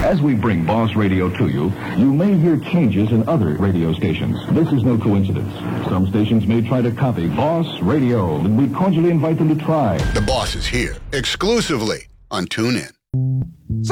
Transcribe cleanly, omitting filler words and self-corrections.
As we bring Boss Radio to you, you may hear changes in other radio stations. This is no coincidence. Some stations may try to copy Boss Radio, and we cordially invite them to try. The Boss is here, exclusively on TuneIn.